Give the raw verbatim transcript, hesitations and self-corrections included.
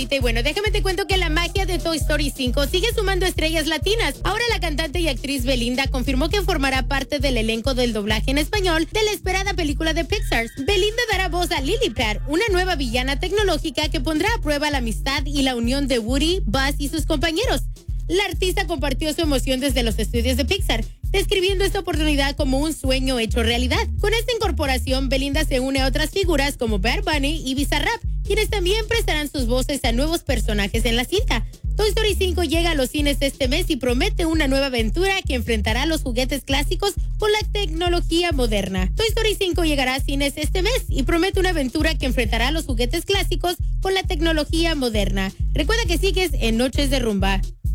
Y bueno, déjame te cuento que la magia de Toy Story cinco sigue sumando estrellas latinas. Ahora la cantante y actriz Belinda confirmó que formará parte del elenco del doblaje en español de la esperada película de Pixar. Belinda dará voz a Lily Pad, una nueva villana tecnológica que pondrá a prueba la amistad y la unión de Woody, Buzz y sus compañeros. La artista compartió su emoción desde los estudios de Pixar, describiendo esta oportunidad como un sueño hecho realidad. Con esta incorporación, Belinda se une a otras figuras como Bad Bunny y Bizarrap, quienes también prestarán sus voces a nuevos personajes en la cinta. Toy Story cinco llega a los cines este mes y promete una nueva aventura que enfrentará los juguetes clásicos con la tecnología moderna. Toy Story cinco llegará a cines este mes y promete una aventura que enfrentará los juguetes clásicos con la tecnología moderna. Recuerda que sigues en Noches de Rumba.